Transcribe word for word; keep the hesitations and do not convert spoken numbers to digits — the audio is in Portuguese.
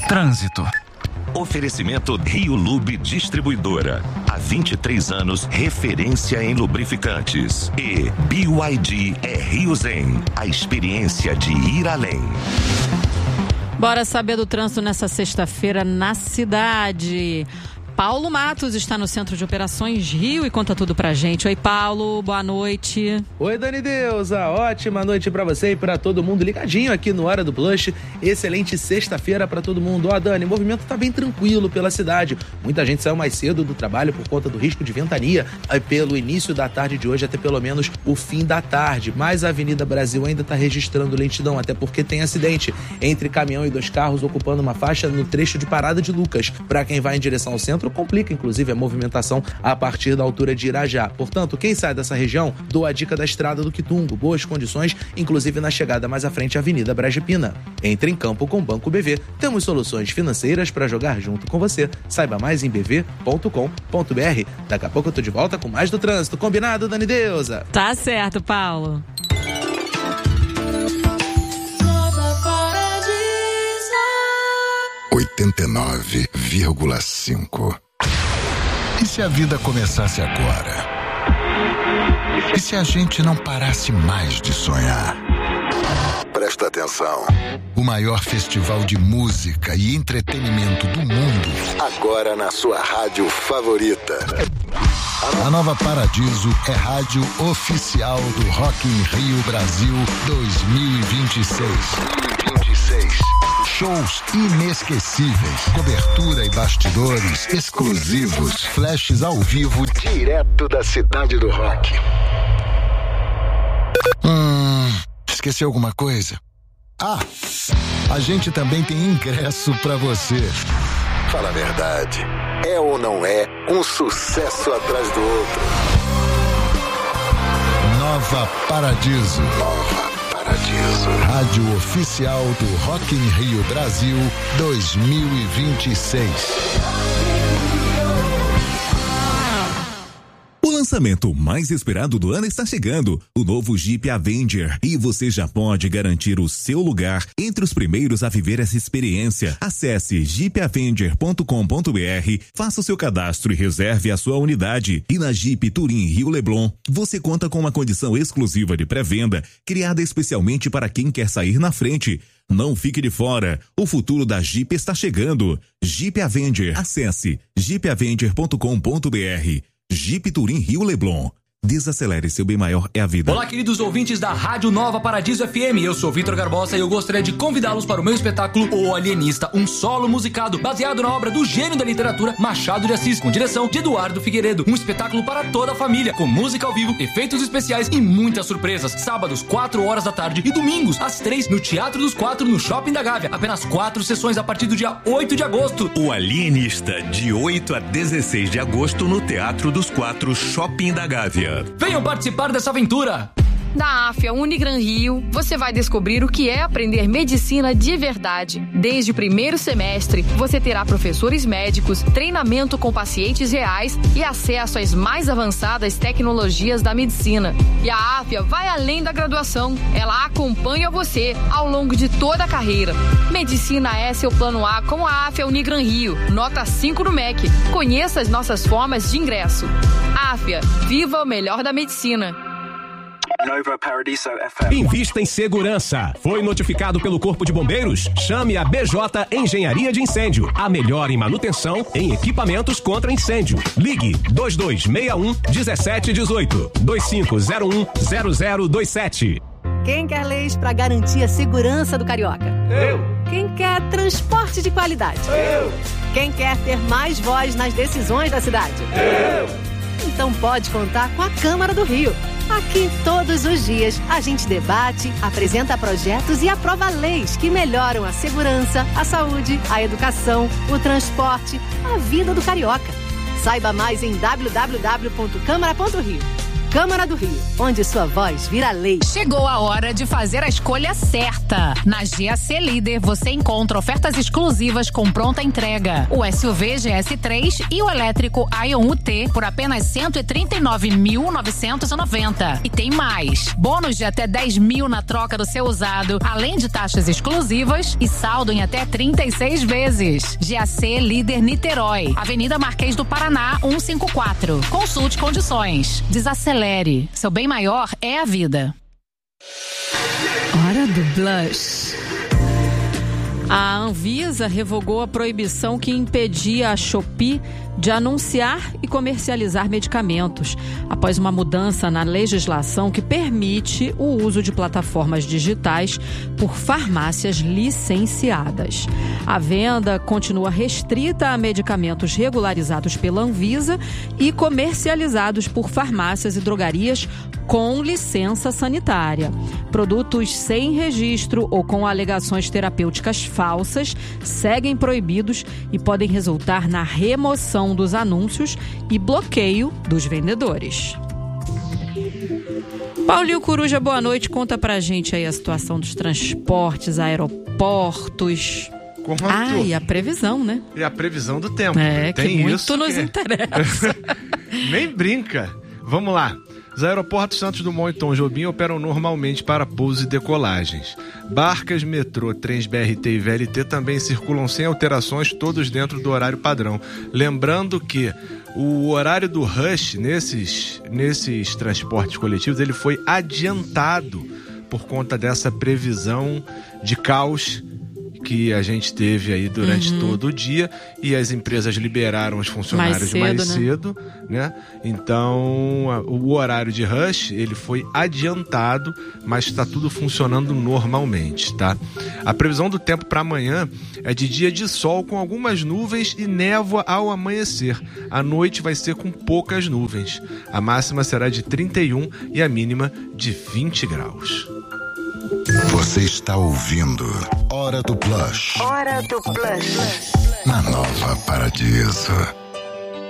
Trânsito. Oferecimento Rio Lube Distribuidora. Há vinte e três anos, referência em lubrificantes. E B Y D é Rio Zen. A experiência de ir além. Bora saber do trânsito nessa sexta-feira na cidade. Paulo Matos está no Centro de Operações Rio e conta tudo pra gente. Oi, Paulo, boa noite. Oi, Dani Deusa, ótima noite pra você e pra todo mundo ligadinho aqui no Hora do Plush. Excelente sexta-feira pra todo mundo. Ó, Dani, o movimento tá bem tranquilo pela cidade. Muita gente saiu mais cedo do trabalho por conta do risco de ventania, aí pelo início da tarde de hoje até pelo menos o fim da tarde. Mas a Avenida Brasil ainda tá registrando lentidão, até porque tem acidente entre caminhão e dois carros ocupando uma faixa no trecho de Parada de Lucas. Pra quem vai em direção ao centro, complica inclusive a movimentação a partir da altura de Irajá. Portanto, quem sai dessa região, dou a dica da estrada do Quitungo. Boas condições, inclusive na chegada mais à frente à Avenida Bragepina. Entre em campo com o Banco B V. Temos soluções financeiras para jogar junto com você. Saiba mais em b v ponto com ponto b r. Daqui a pouco eu tô de volta com mais do trânsito. Combinado, Dani Deusa? Tá certo, Paulo. oitenta e nove vírgula cinco. E se a vida começasse agora? E se a gente não parasse mais de sonhar? Presta atenção. O maior festival de música e entretenimento do mundo, agora na sua rádio favorita. A Nova Paradiso é rádio oficial do Rock in Rio Brasil dois mil e vinte e seis. dois mil e vinte e seis. Shows inesquecíveis, cobertura e bastidores exclusivos, flashes ao vivo direto da cidade do rock. Hum, esqueci alguma coisa? Ah, a gente também tem ingresso pra você. Fala a verdade, é ou não é um sucesso atrás do outro? Nova Paradiso. Nova Paradiso. Rádio oficial do Rock in Rio Brasil dois mil e vinte e seis. O lançamento mais esperado do ano está chegando, o novo Jeep Avenger, e você já pode garantir o seu lugar entre os primeiros a viver essa experiência. Acesse jeep avenger ponto com ponto b r, faça o seu cadastro e reserve a sua unidade. E na Jeep Touring Rio Leblon, você conta com uma condição exclusiva de pré-venda, criada especialmente para quem quer sair na frente. Não fique de fora, o futuro da Jeep está chegando. Jeep Avenger, acesse jeep avenger ponto com ponto b r. Jeep Touring Rio Leblon. Desacelere, seu bem maior é a vida. Olá, queridos ouvintes da Rádio Nova Paradiso F M. Eu sou Vitor Garbosa e eu gostaria de convidá-los para o meu espetáculo O Alienista, um solo musicado baseado na obra do gênio da literatura Machado de Assis, com direção de Eduardo Figueiredo. Um espetáculo para toda a família, com música ao vivo, efeitos especiais e muitas surpresas. Sábados, quatro horas da tarde e domingos, às três, no Teatro dos Quatro, no Shopping da Gávea. Apenas quatro sessões a partir do dia oito de agosto. O Alienista, de oito a dezesseis de agosto, no Teatro dos Quatro, Shopping da Gávea. Venham participar dessa aventura! Na AFIA Unigran Rio, você vai descobrir o que é aprender medicina de verdade. Desde o primeiro semestre, você terá professores médicos, treinamento com pacientes reais e acesso às mais avançadas tecnologias da medicina. E a AFIA vai além da graduação. Ela acompanha você ao longo de toda a carreira. Medicina é seu plano A com a AFIA Unigran Rio. Nota cinco no M E C. Conheça as nossas formas de ingresso. AFIA, viva o melhor da medicina. Nova Paradiso F M. Invista em segurança. Foi notificado pelo Corpo de Bombeiros? Chame a B J Engenharia de Incêndio. A melhor em manutenção em equipamentos contra incêndio. Ligue dois dois seis um, um sete um oito, dois cinco zero um, zero zero dois sete. Quem quer leis para garantir a segurança do carioca? Eu. Quem quer transporte de qualidade? Eu. Quem quer ter mais voz nas decisões da cidade? Eu. Então pode contar com a Câmara do Rio. Aqui, todos os dias, a gente debate, apresenta projetos e aprova leis que melhoram a segurança, a saúde, a educação, o transporte, a vida do carioca. Saiba mais em w w w ponto câmara ponto rio. Câmara do Rio, onde sua voz vira lei. Chegou a hora de fazer a escolha certa. Na G A C Líder você encontra ofertas exclusivas com pronta entrega. O S U V G S três e o elétrico Ion U T por apenas cento e trinta e nove mil novecentos e noventa. E tem mais. Bônus de até dez mil na troca do seu usado, além de taxas exclusivas e saldo em até trinta e seis vezes. G A C Líder Niterói, Avenida Marquês do Paraná, cento e cinquenta e quatro. Consulte condições. Desacelere. Seu bem maior é a vida. Hora do Blush. A Anvisa revogou a proibição que impedia a Shopee de anunciar e comercializar medicamentos, após uma mudança na legislação que permite o uso de plataformas digitais por farmácias licenciadas. A venda continua restrita a medicamentos regularizados pela Anvisa e comercializados por farmácias e drogarias com licença sanitária. Produtos sem registro ou com alegações terapêuticas falsas seguem proibidos e podem resultar na remoção dos anúncios e bloqueio dos vendedores. Paulinho Coruja, boa noite. Conta pra gente aí a situação dos transportes, aeroportos. Quanto? Ah, e a previsão, né? E a previsão do tempo. É, Tem que muito isso nos que... interessa. Nem brinca. Vamos lá. Os aeroportos Santos Dumont e Tom Jobim operam normalmente para pousos e decolagens. Barcas, metrô, trens B R T e V L T também circulam sem alterações, todos dentro do horário padrão. Lembrando que o horário do rush nesses, nesses transportes coletivos ele foi adiantado por conta dessa previsão de caos que a gente teve aí durante uhum. todo o dia, e as empresas liberaram os funcionários mais cedo, mais cedo né? né? Então, a, o horário de rush, ele foi adiantado, mas está tudo funcionando normalmente, tá? A previsão do tempo para amanhã é de dia de sol com algumas nuvens e névoa ao amanhecer. A noite vai ser com poucas nuvens. A máxima será de trinta e um e a mínima de vinte graus. Você está ouvindo Hora do Blush. Hora do Blush. Na Nova Paradiso.